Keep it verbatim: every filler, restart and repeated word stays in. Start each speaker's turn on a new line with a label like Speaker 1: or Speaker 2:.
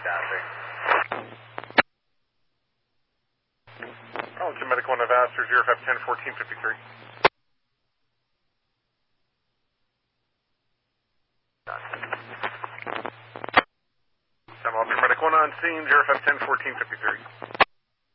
Speaker 1: Copy.
Speaker 2: Arlington Medical Nevada, zero five ten fourteen fifty-three. Time Officer Medical on scene, zero five ten fourteen fifty-three.